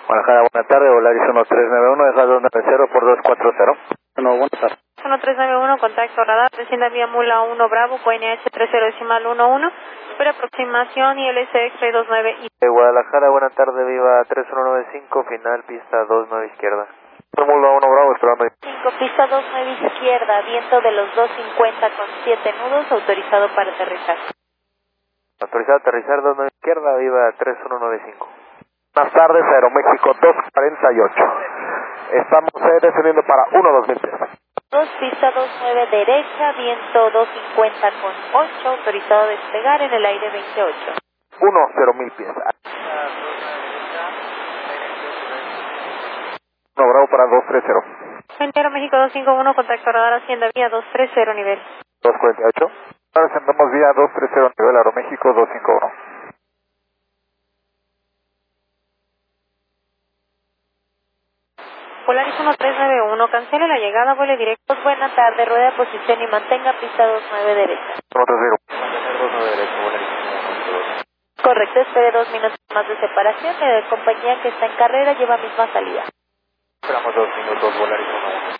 Guadalajara, buenas tardes, Volaris 1391, deja 290 por 240. Bueno, buenas tardes. 1391, contacto radar, descienda vía Mula 1 Bravo, QNH 30.11, espera aproximación y LSX 39 y... Guadalajara, buenas tardes, viva 3195, final pista 29 izquierda. Mula 1 Bravo, esperando. 5, pista 29 izquierda, viento de los 250 con 7 nudos, autorizado para aterrizar. Autorizado a aterrizar 29 izquierda, viva 3195. Buenas tardes, Aeroméxico 248. Estamos descendiendo para 1-2003. 2, pista 29 derecha, viento 250 con 8, autorizado a despegar en el aire 28. 10.000 pies. 1 Bravo para 230. Aeroméxico 251, contacto radar, hacienda vía 230 nivel. 248. Ahora descendemos vía 230 nivel Aeroméxico 251. Polaris 1391, cancele la llegada, vuele directos, buena tarde, rueda de posición y mantenga pista 29 derecha. 130. Correcto, espere 2 minutos más de separación, la compañía que está en carrera lleva misma salida. Esperamos 2 minutos, Volaris 11.